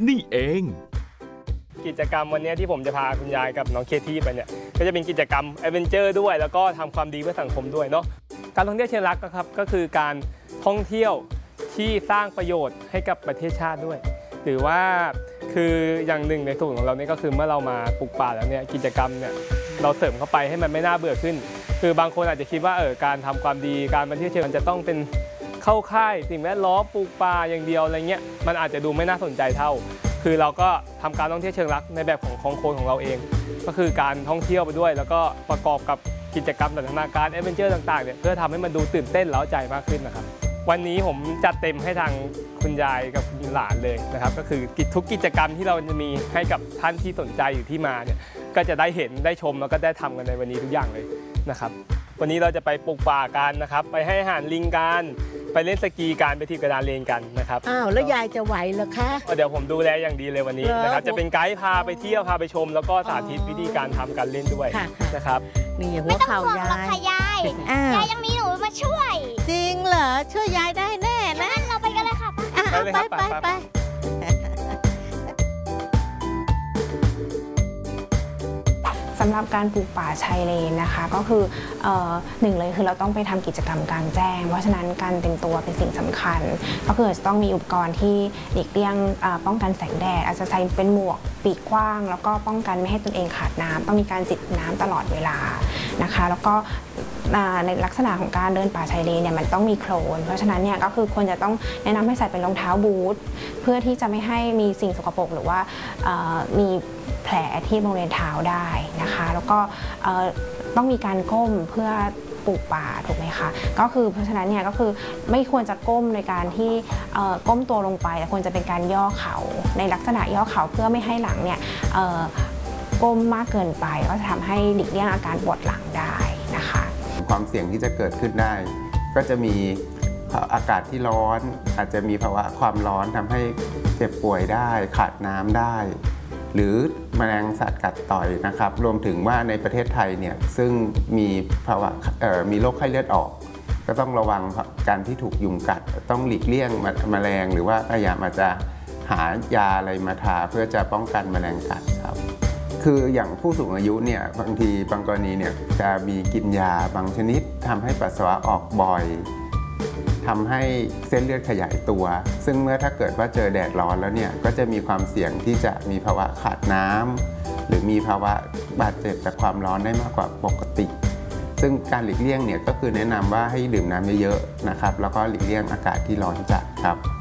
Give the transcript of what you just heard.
นี่เองกิจกรรมวันนี้ที่ผมจะพาคุณยายกับน้องเคที่ไปเนี่ยก็จะเป็นกิจกรรมแอดเวนเจอร์ด้วยแล้วก็ทำความดีเพื่อสังคมด้วยเนาะการท่องเที่ยวเชิงลักครับก็คือการท่องเที่ยวที่สร้างประโยชน์ให้กับประเทศชาติด้วยหรือว่าคืออย่างหนึ่งในส่วนของเราเนี่ยก็คือเมื่อเรามาปลูกป่าแล้วเนี่ยกิจกรรมเนี่ยเราเสริมเข้าไปให้มันไม่น่าเบื่อขึ้นคือบางคนอาจจะคิดว่าการทำความดีการมาเที่ยวเชิงมันจะต้องเป็นเข้าค่ายสิ่งแวดล้อมปลูกป่าอย่างเดียวอะไรเงี้ยมันอาจจะดูไม่น่าสนใจเท่าคือเราก็ทำการท่องเที่ยวเชิงลักในแบบของโครงของเราเองก็คือการท่องเที่ยวไปด้วยแล้วก็ประกอบกับกิจกรรมต่างๆการแอดเวนเจอร์ต่างๆเนี่ยเพื่อทำให้มันดูตื่นเต้นเร้าใจมากขึ้นนะครับวันนี้ผมจัดเต็มให้ทางคุณยายกับคุณหลานเลยนะครับก็คือทุกกิจกรรมที่เราจะมีให้กับท่านที่สนใจอยู่ที่มาเนี่ยก็จะได้เห็นได้ชมแล้วก็ได้ทำกันในวันนี้ทุกอย่างเลยนะครับวันนี้เราจะไปปลูกป่ากันนะครับไปให้อาหารลิงกันไปเล่นสกีการไปที่กระดานเลนกันนะครับอ้าวแล้วยายจะไหวเหรอคะเดี๋ยวผมดูแลอย่างดีเลยวันนี้นะครับจะเป็นไกด์พาไปเที่ยวพาไปชมแล้วก็สาธิตวิธีการทำการเล่นด้วยนะครับนี่หัวเข่ายายยายยังมีหนูมาช่วยจริงเหรอช่วยยายได้แน่นะเราไปกันเลยค่ะไปสำหรับการปลูกป่าชายเลนนะคะก็คือหนึ่งเลยคือเราต้องไปทำกิจกรรมกลางแจ้งเพราะฉะนั้นการเตรียมตัวเป็นสิ่งสำคัญก็คือจะต้องมีอุปกรณ์ที่หลีกเลี่ยงป้องกันแสงแดดอาจจะใส่เป็นหมวกปีกกว้างแล้วก็ป้องกันไม่ให้ตนเองขาดน้ำต้องมีการจิบน้ำตลอดเวลานะคะแล้วก็ในลักษณะของการเดินป่าชายเลนเนี่ยมันต้องมีโคลนเพราะฉะนั้นเนี่ยก็คือควรจะต้องแนะนำให้ใส่เป็นรองเท้าบูทเพื่อที่จะไม่ให้มีสิ่งสกปรกหรือว่ามีแผลที่บริเวณเท้าได้นะคะแล้วก็ต้องมีการก้มเพื่อปลูกป่าถูกไหมคะก็คือเพราะฉะนั้นเนี่ยก็คือไม่ควรจะก้มในการที่ก้มตัวลงไปแต่ควรจะเป็นการย่อเข่าในลักษณะย่อเข่าเพื่อไม่ให้หลังเนี่ยก้มมากเกินไปก็จะทำให้หลีกเลี่ยงอาการปวดหลังได้นะคะความเสี่ยงที่จะเกิดขึ้นได้ก็จะมีอากาศที่ร้อนอาจจะมีภาวะความร้อนทำให้เจ็บป่วยได้ขาดน้ำได้หรือแมลงสัตว์กัดต่อยนะครับรวมถึงว่าในประเทศไทยเนี่ยซึ่งมีภาวะมีโรคไข้เลือดออกก็ต้องระวังการที่ถูกยุงกัดต้องหลีกเลี่ยงแมลงหรือว่าพยายามอาจจะหายาอะไรมาทาเพื่อจะป้องกันแมลงกัดครับคืออย่างผู้สูงอายุเนี่ยบางทีบางกรณีเนี่ยจะมีกินยาบางชนิดทำให้ปัสสาวะออกบ่อยทำให้เส้นเลือดขยายตัวซึ่งเมื่อถ้าเกิดว่าเจอแดดร้อนแล้วเนี่ยก็จะมีความเสี่ยงที่จะมีภาวะขาดน้ำหรือมีภาวะบาดเจ็บจากความร้อนได้มากกว่าปกติซึ่งการหลีกเลี่ยงเนี่ยก็คือแนะนำว่าให้ดื่มน้ำเยอะๆนะครับแล้วก็หลีกเลี่ยงอากาศที่ร้อนจัดครับ